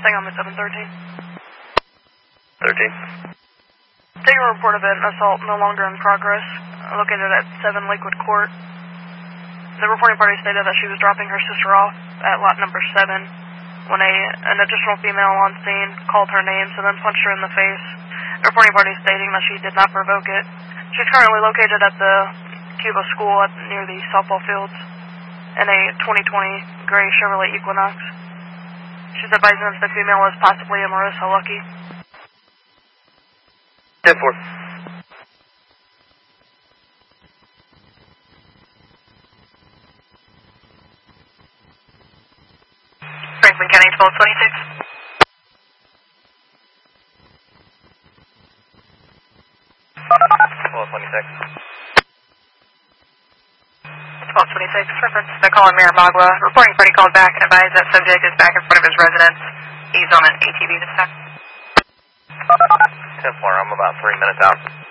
Staying on the 713. 13. Taking a report of an assault no longer in progress, located at 7 Lakewood Court. The reporting party stated that she was dropping her sister off at lot number 7 when an additional female on scene called her names and then punched her in the face. The reporting party stating that she did not provoke it. She's currently located at the Cuba School near the softball fields in a 2020 gray Chevrolet Equinox. She's advising that the female is possibly a Marissa Lucky. 10-4. Franklin County 1226. 1226. 1226, reference to caller Mirabagua. Reporting party called back and advised that subject is back in front of his residence. He's on an ATV this time. 10-4, I'm about 3 minutes out.